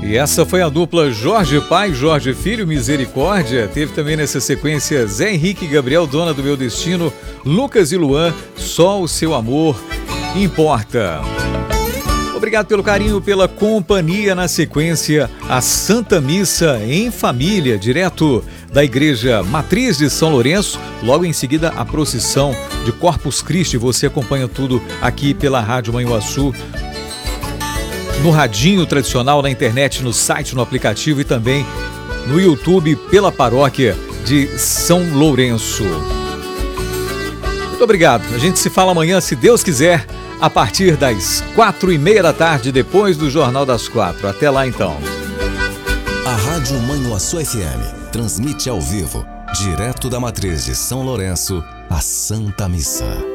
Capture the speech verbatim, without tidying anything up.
E essa foi a dupla Jorge Pai, Jorge Filho, Misericórdia. Teve também nessa sequência Zé Henrique e Gabriel, Dona do Meu Destino, Lucas e Luan, Só o Seu Amor Importa. Obrigado pelo carinho, pela companhia. Na sequência, a Santa Missa em Família, direto da Igreja Matriz de São Lourenço. Logo em seguida, a procissão de Corpus Christi. Você acompanha tudo aqui pela Rádio Manhuaçu, no radinho tradicional, na internet, no site, no aplicativo e também no YouTube pela paróquia de São Lourenço. Muito obrigado. A gente se fala amanhã, se Deus quiser, a partir das quatro e meia da tarde, depois do Jornal das Quatro. Até lá, então. A Rádio Manhuaçu F M transmite ao vivo, direto da Matriz de São Lourenço, a Santa Missa.